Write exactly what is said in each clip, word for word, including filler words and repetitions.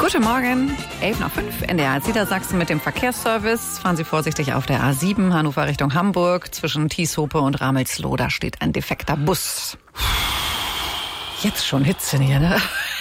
Guten Morgen, elf nach fünf, N D R Niedersachsen mit dem Verkehrsservice. Fahren Sie vorsichtig auf der A sieben, Hannover Richtung Hamburg. Zwischen Tieshope und Ramelsloh, da steht ein defekter Bus. Jetzt schon Hitze hier, ne?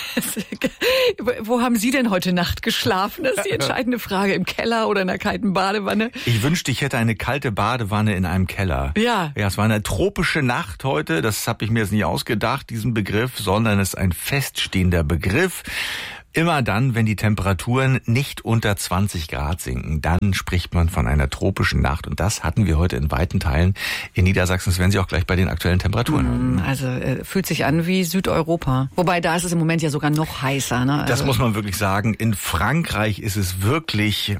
Wo haben Sie denn heute Nacht geschlafen? Das ist die entscheidende Frage. Im Keller oder in einer kalten Badewanne? Ich wünschte, ich hätte eine kalte Badewanne in einem Keller. Ja. Ja, es war eine tropische Nacht heute. Das habe ich mir jetzt nicht ausgedacht, diesen Begriff, sondern es ist ein feststehender Begriff. Immer dann, wenn die Temperaturen nicht unter zwanzig Grad sinken, dann spricht man von einer tropischen Nacht. Und das hatten wir heute in weiten Teilen in Niedersachsen. Das werden Sie auch gleich bei den aktuellen Temperaturen hören. Also äh, fühlt sich an wie Südeuropa. Wobei, da ist es im Moment ja sogar noch heißer. Ne? Also das muss man wirklich sagen. In Frankreich ist es wirklich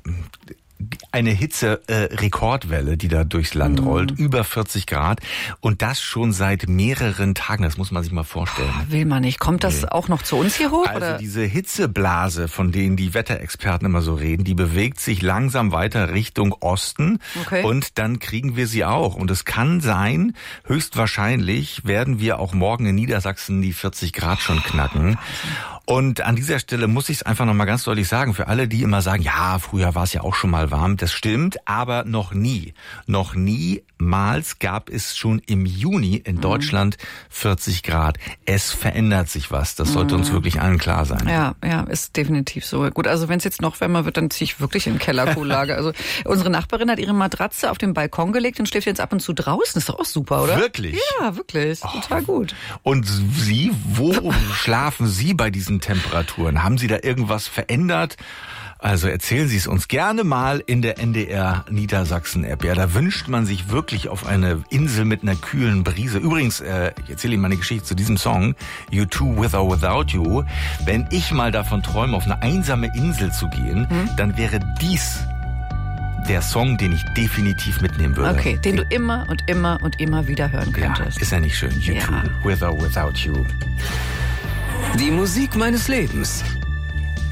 eine Hitze-Rekordwelle, äh, die da durchs Land mhm. rollt. Über vierzig Grad. Und das schon seit mehreren Tagen. Das muss man sich mal vorstellen. Oh, will man nicht. Kommt das nee. auch noch zu uns hier hoch? Also oder? Diese Hitzeblase, von denen die Wetterexperten immer so reden, die bewegt sich langsam weiter Richtung Osten. Okay. Und dann kriegen wir sie auch. Und es kann sein, höchstwahrscheinlich werden wir auch morgen in Niedersachsen die vierzig Grad schon knacken. Und an dieser Stelle muss ich es einfach nochmal ganz deutlich sagen, für alle, die immer sagen, ja, früher war es ja auch schon mal warm, das stimmt, aber noch nie, noch niemals gab es schon im Juni in Deutschland vierzig Grad. Es verändert sich was, das sollte uns wirklich allen klar sein. Ja, ja, ist definitiv so. Gut, also wenn es jetzt noch wärmer wird, dann ziehe ich wirklich in Kellerkuhllage. Also unsere Nachbarin hat ihre Matratze auf den Balkon gelegt und schläft jetzt ab und zu draußen. Ist doch auch super, oder? Wirklich? Ja, wirklich. Oh. Total gut. Und Sie, wo schlafen Sie bei diesen Temperaturen? Haben Sie da irgendwas verändert? Also erzählen Sie es uns gerne mal in der N D R Niedersachsen-App. Ja, da wünscht man sich wirklich auf eine Insel mit einer kühlen Brise. Übrigens, äh, ich erzähle Ihnen mal eine Geschichte zu diesem Song, U two With or Without You. Wenn ich mal davon träume, auf eine einsame Insel zu gehen, hm? dann wäre dies der Song, den ich definitiv mitnehmen würde. Okay, den du immer und immer und immer wieder hören könntest. Ja, ist ja nicht schön. U two Ja. With or Without You. Die Musik meines Lebens.